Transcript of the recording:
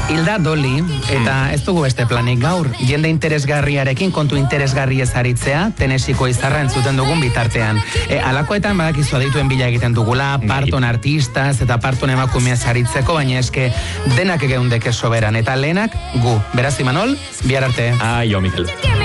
Hilda Doli, eta ez dugu beste planik gaur, jende interesgarriarekin kontu interesgarri ezaritzea, Tenesiko izarra entzuten dugun bitartean. Alakoetan badakizu adituen bila egiten dugula, parton artistaz eta parton emakumea zaritzeko, baina eske denak egeundeke soberan, eta lehenak gu. Beraz, Imanol, bihar arte. Aio, Mikel.